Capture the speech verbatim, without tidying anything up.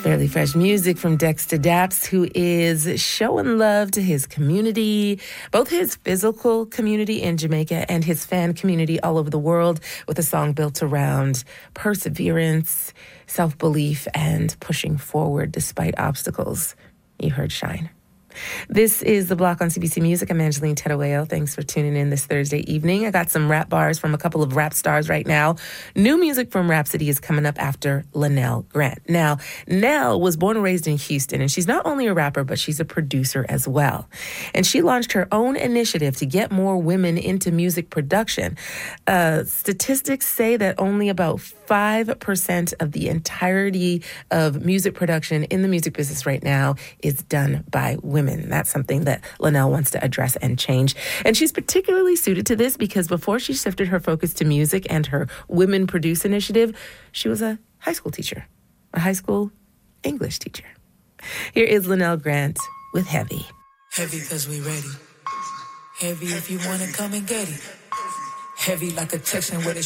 Fairly fresh music from Dexta Daps, who is showing love to his community, both his physical community in Jamaica and his fan community all over the world, with a song built around perseverance, self-belief, and pushing forward despite obstacles. You heard Shine. This is The Block on C B C Music. I'm Angeline Terueo. Thanks for tuning in this Thursday evening. I got some rap bars from a couple of rap stars right now. New music from Rhapsody is coming up after Linnell Grant. Now, Nell was born and raised in Houston, and she's not only a rapper, but she's a producer as well. And she launched her own initiative to get more women into music production. Uh, statistics say that only about five percent of the entirety of music production in the music business right now is done by women. That's something that Linnell wants to address and change. And she's particularly suited to this because before she shifted her focus to music and her Women Produce initiative, she was a high school teacher, a high school English teacher. Here is Linnell Grant with Heavy. Heavy cause we ready. Heavy if you wanna come and get it. Heavy like a Texan with a